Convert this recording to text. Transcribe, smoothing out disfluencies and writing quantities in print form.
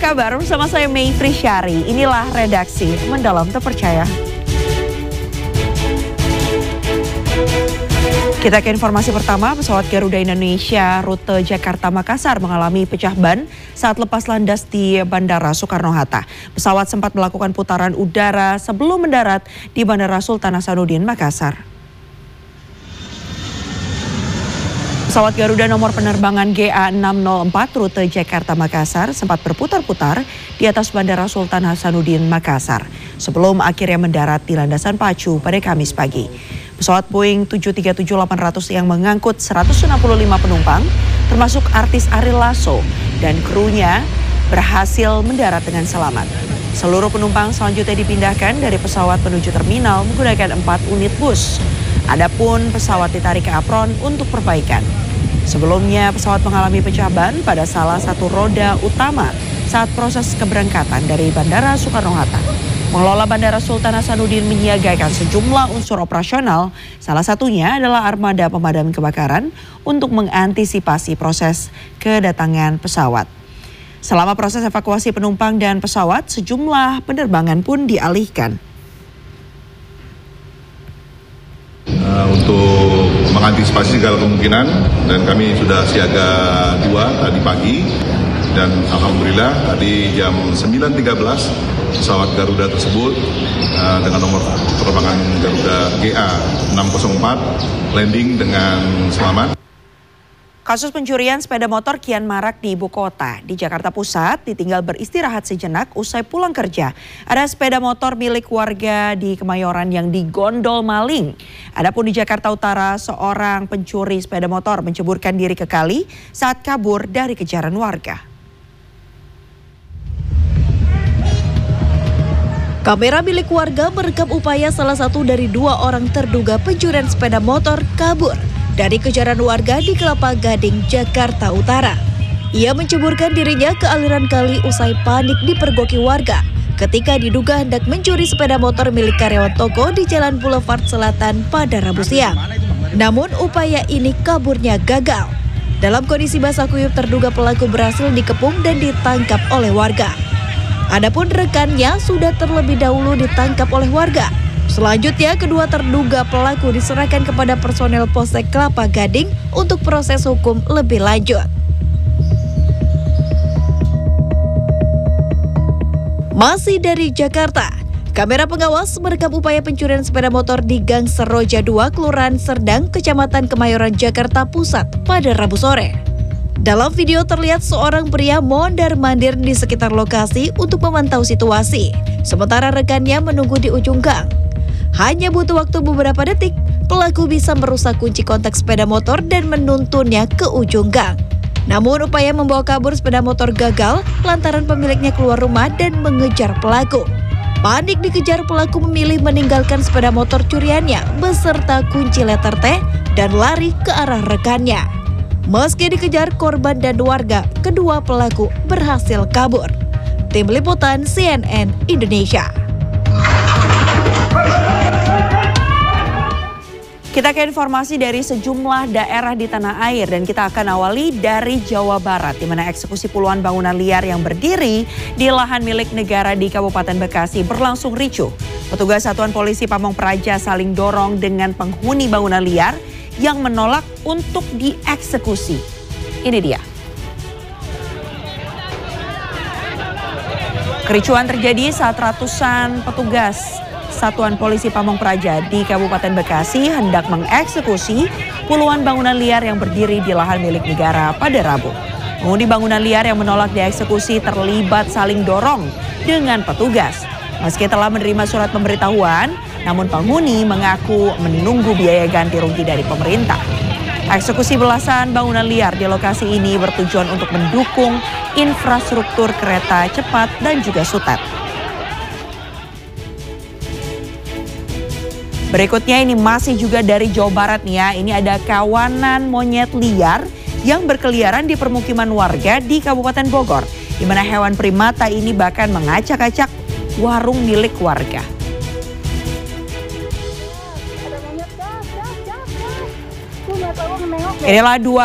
kabar? Bersama saya Mei Frisyari. Inilah redaksi Mendalam Terpercaya. Kita ke informasi pertama. Pesawat Garuda Indonesia rute Jakarta-Makassar mengalami pecah ban saat lepas landas di Bandara Soekarno-Hatta. Pesawat sempat melakukan putaran udara sebelum mendarat di Bandara Sultan Hasanuddin, Makassar. Pesawat Garuda nomor penerbangan GA604 rute Jakarta-Makassar sempat berputar-putar di atas Bandara Sultan Hasanuddin, Makassar sebelum akhirnya mendarat di landasan pacu pada Kamis pagi. Pesawat Boeing 737-800 yang mengangkut 165 penumpang, termasuk artis Ariel Lasso dan krunya, berhasil mendarat dengan selamat. Seluruh penumpang selanjutnya dipindahkan dari pesawat menuju terminal menggunakan 4 unit bus. Adapun pesawat ditarik ke apron untuk perbaikan. Sebelumnya pesawat mengalami pecah ban pada salah satu roda utama saat proses keberangkatan dari Bandara Soekarno-Hatta. Pengelola Bandara Sultan Hasanuddin menyiagakan sejumlah unsur operasional, salah satunya adalah armada pemadam kebakaran untuk mengantisipasi proses kedatangan pesawat. Selama proses evakuasi penumpang dan pesawat, sejumlah penerbangan pun dialihkan. Untuk mengantisipasi segala kemungkinan, dan kami sudah siaga 2 tadi pagi, dan alhamdulillah tadi jam 9.13 pesawat Garuda tersebut dengan nomor penerbangan Garuda GA604 landing dengan selamat. Kasus pencurian sepeda motor kian marak di ibu kota. Di Jakarta Pusat ditinggal beristirahat sejenak usai pulang kerja. Ada sepeda motor milik warga di Kemayoran yang digondol maling. Adapun di Jakarta Utara, seorang pencuri sepeda motor menceburkan diri ke kali saat kabur dari kejaran warga. Kamera milik warga merekam upaya salah satu dari 2 orang terduga pencurian sepeda motor kabur dari kejaran warga di Kelapa Gading, Jakarta Utara. Ia menceburkan dirinya ke aliran kali usai panik dipergoki warga ketika diduga hendak mencuri sepeda motor milik karyawan toko di Jalan Boulevard Selatan pada Rabu siang. Namun upaya ini kaburnya gagal. Dalam kondisi basah kuyup, terduga pelaku berhasil dikepung dan ditangkap oleh warga. Adapun rekannya sudah terlebih dahulu ditangkap oleh warga. Selanjutnya, kedua terduga pelaku diserahkan kepada personel Polsek Kelapa Gading untuk proses hukum lebih lanjut. Masih dari Jakarta, kamera pengawas merekam upaya pencurian sepeda motor di Gang Seroja 2, Kelurahan Serdang, Kecamatan Kemayoran, Jakarta Pusat pada Rabu sore. Dalam video terlihat seorang pria mondar-mandir di sekitar lokasi untuk memantau situasi, sementara rekannya menunggu di ujung gang. Hanya butuh waktu beberapa detik, pelaku bisa merusak kunci kontak sepeda motor dan menuntunnya ke ujung gang. Namun upaya membawa kabur sepeda motor gagal lantaran pemiliknya keluar rumah dan mengejar pelaku. Panik dikejar, pelaku memilih meninggalkan sepeda motor curiannya beserta kunci letter T dan lari ke arah rekannya. Meski dikejar korban dan warga, kedua pelaku berhasil kabur. Tim Liputan CNN Indonesia. Kita ke informasi dari sejumlah daerah di tanah air dan kita akan awali dari Jawa Barat, di mana eksekusi puluhan bangunan liar yang berdiri di lahan milik negara di Kabupaten Bekasi berlangsung ricuh. Petugas Satuan Polisi Pamong Praja saling dorong dengan penghuni bangunan liar yang menolak untuk dieksekusi. Ini dia. Kericuhan terjadi saat ratusan petugas Satuan Polisi Pamong Praja di Kabupaten Bekasi hendak mengeksekusi puluhan bangunan liar yang berdiri di lahan milik negara pada Rabu. Penghuni bangunan liar yang menolak dieksekusi terlibat saling dorong dengan petugas. Meski telah menerima surat pemberitahuan, namun penghuni mengaku menunggu biaya ganti rugi dari pemerintah. Eksekusi belasan bangunan liar di lokasi ini bertujuan untuk mendukung infrastruktur kereta cepat dan juga sutet. Berikutnya ini masih juga dari Jawa Barat nih ya. Ini ada kawanan monyet liar yang berkeliaran di permukiman warga di Kabupaten Bogor, di mana hewan primata ini bahkan mengacak-acak warung milik warga. Inilah 2